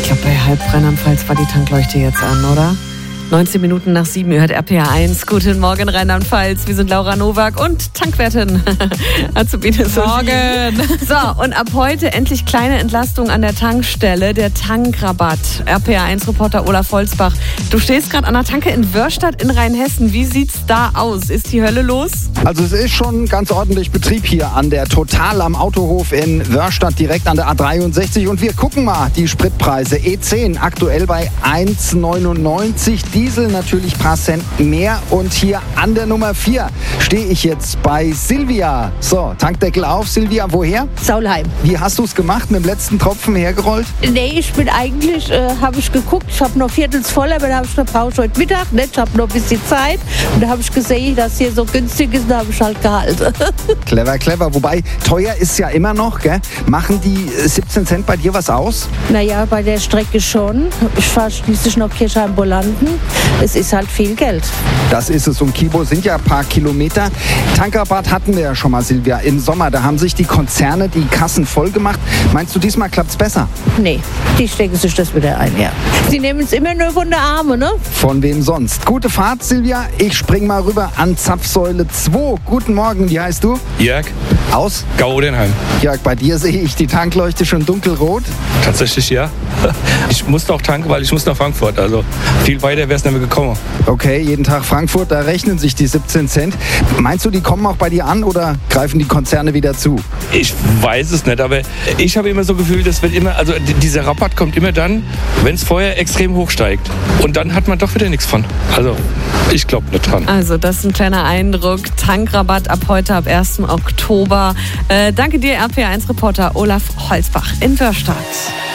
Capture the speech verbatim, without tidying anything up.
glaube, bei halb Rheinland-Pfalz war die Tankleuchte jetzt an, oder? neunzehn Minuten nach sieben, ihr hört R P R eins. Guten Morgen, Rheinland-Pfalz. Wir sind Laura Nowak und Tankwärtin Azubine Morgen. So, und ab heute endlich kleine Entlastung an der Tankstelle, der Tankrabatt. R P R eins Reporter Olaf Holzbach. Du stehst gerade an der Tanke in Wörstadt in Rheinhessen. Wie sieht's da aus? Ist die Hölle los? Also es ist schon ganz ordentlich Betrieb hier an der Total am Autohof in Wörstadt, direkt an der A dreiundsechzig. Und wir gucken mal die Spritpreise. E zehn aktuell bei eins neunundneunzig. Diesel natürlich ein paar Cent mehr. Und hier an der Nummer vier stehe ich jetzt bei Silvia. So, Tankdeckel auf. Silvia, woher? Saulheim. Wie hast du es gemacht? Mit dem letzten Tropfen hergerollt? Nee, ich bin eigentlich, äh, habe ich geguckt, ich habe noch viertels voll, aber da habe ich noch brauche ich heute Mittag, nicht? Ich habe noch ein bisschen Zeit. Und da habe ich gesehen, dass hier so günstig ist, da habe ich halt gehalten. Clever, clever. Wobei, teuer ist ja immer noch, gell? Machen die siebzehn Cent bei dir was aus? Naja, bei der Strecke schon. Ich fahre schließlich noch Kirchheim-Bolanden. Es ist halt viel Geld. Das ist es. Und Kibo sind ja ein paar Kilometer. Tankrabatt hatten wir ja schon mal, Silvia. Im Sommer, da haben sich die Konzerne die Kassen voll gemacht. Meinst du, diesmal klappt's besser? Nee, die stecken sich das wieder ein, ja. Sie nehmen es immer nur von der Arme, ne? Von wem sonst? Gute Fahrt, Silvia. Ich spring mal rüber an Zapfsäule zwei. Guten Morgen, wie heißt du? Jörg. Aus? Gau-Odenheim. Jörg, bei dir sehe ich die Tankleuchte schon dunkelrot. Tatsächlich, ja. Ich musste auch tanken, weil ich muss nach Frankfurt. Also viel weiter wäre es nicht mehr gekommen. Okay, jeden Tag Frankfurt, da rechnen sich die siebzehn Cent. Meinst du, die kommen auch bei dir an oder greifen die Konzerne wieder zu? Ich weiß es nicht, aber ich habe immer so Gefühl, das wird immer, also dieser Rabatt kommt immer dann, wenn es vorher extrem hoch steigt. Und dann hat man doch wieder nichts von. Also ich glaube nicht dran. Also das ist ein kleiner Eindruck. Tankrabatt ab heute, ab ersten Oktober. Äh, danke dir, R P R eins Reporter Olaf Holzbach in Wörstadt.